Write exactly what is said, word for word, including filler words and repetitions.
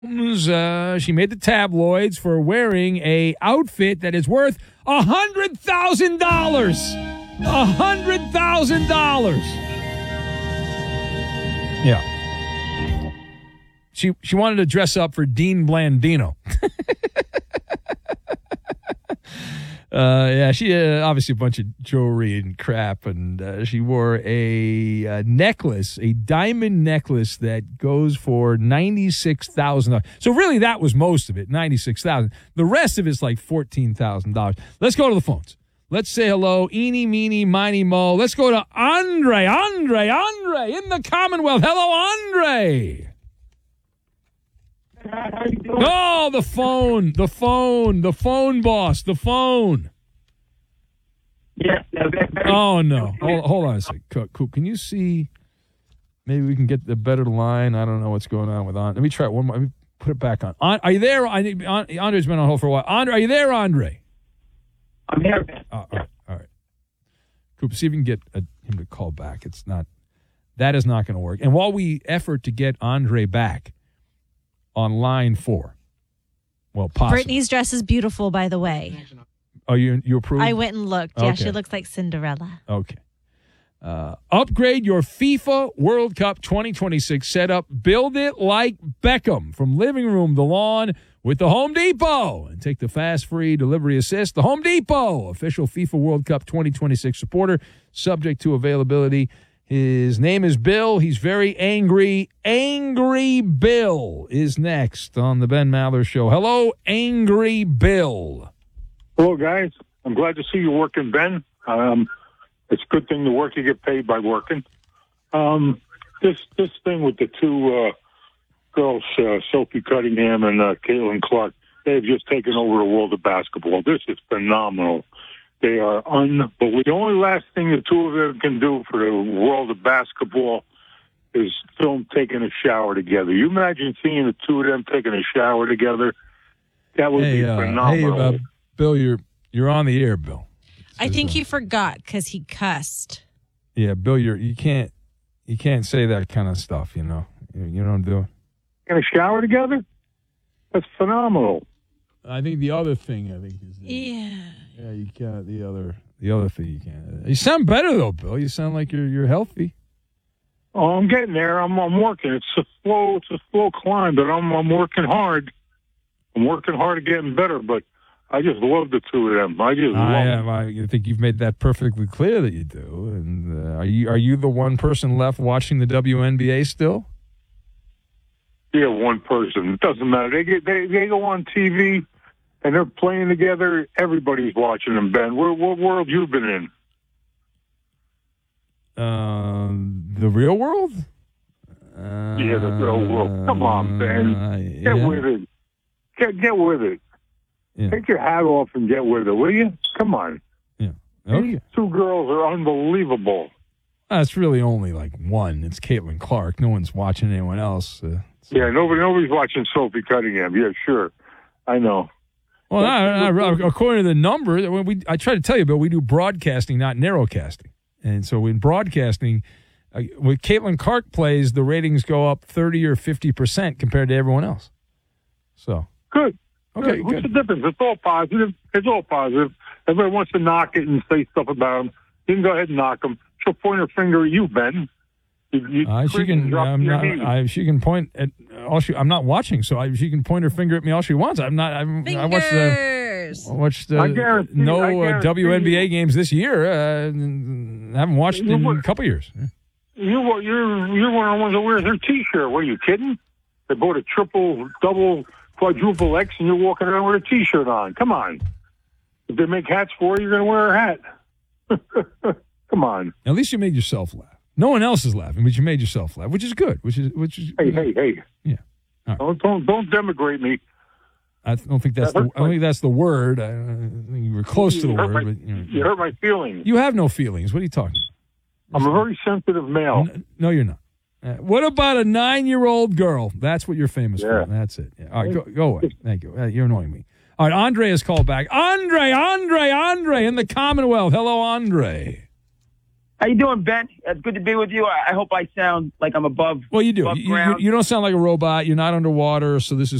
Uh, she made the tabloids for wearing a outfit that is worth a hundred thousand dollars. A hundred thousand dollars. Yeah. She she wanted to dress up for Dean Blandino. Uh, yeah, she uh, obviously a bunch of jewelry and crap, and uh, she wore a, a necklace, a diamond necklace that goes for ninety-six thousand dollars. So really, that was most of it, ninety-six thousand dollars. The rest of it's like fourteen thousand dollars. Let's go to the phones. Let's say hello, eeny, meeny, miny, mo. Let's go to Andre, Andre, Andre in the Commonwealth. Hello, Andre. How you doing? Oh, the phone, the phone, the phone boss, the phone. Yeah. Oh, no. Hold, hold on a second. Coop, can you see? Maybe we can get the better line. I don't know what's going on with on. Let me try it one more. Let me put it back on. on are you there? I need, Andre's been on hold for a while. Andre, are you there, Andre? I'm here. Oh, all right. All right. Coop, see if you can get a, him to call back. It's not, that is not going to work. And while we effort to get Andre back, on line four. Well, possibly. Brittany's dress is beautiful, by the way. Oh, you you approve? I went and looked. Yeah, Okay. she looks like Cinderella. Okay. Uh, upgrade your FIFA World Cup twenty twenty-six setup. Build it like Beckham from living room to lawn with the Home Depot. And take the fast, free delivery assist. The Home Depot, official FIFA World Cup twenty twenty-six supporter, subject to availability. His name is Bill. He's very angry. Angry Bill is next on the Ben Maller Show. Hello, Angry Bill. Hello, guys. I'm glad to see you working, Ben. Um, it's a good thing to work. You get paid by working. Um, this this thing with the two uh, girls, uh, Sophie Cunningham and uh, Caitlin Clark, they've just taken over the world of basketball. This is phenomenal. They are unbelievable. The only last thing the two of them can do for the world of basketball is film taking a shower together. You imagine seeing the two of them taking a shower together? That would Hey, be uh, phenomenal. hey, uh, Bill, you're you're on the air, Bill. I think he forgot because he cussed. Yeah, Bill, you're you can't you can't say that kind of stuff. You know, you, you don't do it. In a shower together? That's phenomenal. I think the other thing, I think, is the, Yeah. yeah, you can't. The other, the other thing, you can't. You sound better though, Bill. You sound like you're you're healthy. Oh, I'm getting there. I'm I'm working. It's a slow it's a slow climb, but I'm I'm working hard. I'm working hard at getting better. But I just love the two of them. I just love I, them. am, I think you've made that perfectly clear that you do. And uh, are you are you the one person left watching the W N B A still? Yeah, one person. It doesn't matter. They get they they go on T V and they're playing together. Everybody's watching them. Ben, what what world you been in? Um, the real world? Uh, Yeah, the real world. Come on, Ben. uh, Get yeah. with it. Get get with it. Yeah. Take your hat off and get with it, will you? Come on. Yeah. These Okay. two girls are unbelievable. That's really only like one. It's Caitlin Clark. No one's watching anyone else. Uh, so- Yeah, nobody nobody's watching Sophie Cunningham. Yeah, sure. I know. Well, not, not, according to the number, when we I try to tell you, but we do broadcasting, not narrowcasting. And so in broadcasting, uh, when Caitlin Clark plays, the ratings go up thirty or fifty percent compared to everyone else. So, Good. okay, Good. What's good. the difference? It's all positive. It's all positive. Everybody wants to knock it and say stuff about them. You can go ahead and knock them. She'll point her finger at you, Ben. You, you Uh, she cringe and can. drop I'm your not. knees. I, she can point at all. She. I'm not watching, so I, she can point her finger at me all she wants. I'm not. I'm, I watched the. Fingers. I watched I the guarantee- no I uh, guarantee W N B A you- games this year. Uh, I haven't watched You in would- a couple years. You, you're you're one of the ones that wears her T-shirt. What are you kidding? They bought a triple, double, quadruple X, and you're walking around with a T-shirt on. Come on. If they make hats for you, you're going to wear a hat. Come on. At least you made yourself laugh. No one else is laughing, but you made yourself laugh, which is good. Which is which is. Hey, hey, hey. Yeah. All right. Don't don't don't demigrate me. I don't think that's the. I don't think that's the word. I, I think you were close to the You hurt word, my- but you, know. You hurt my feelings. You have no feelings. What are you talking I'm a very sensitive male. about? No, you're not. Uh, what about a nine-year-old girl? That's what you're famous Yeah. for. That's it. Yeah. All right, go, go away. Thank you. Uh, you're annoying me. All right, Andre has called back. Andre, Andre, Andre in the Commonwealth. Hello, Andre. How you doing, Ben? It's good to be with you. I I hope I sound like I'm above. Well, you do. above You, you, ground. you don't sound like a robot. You're not underwater, so this is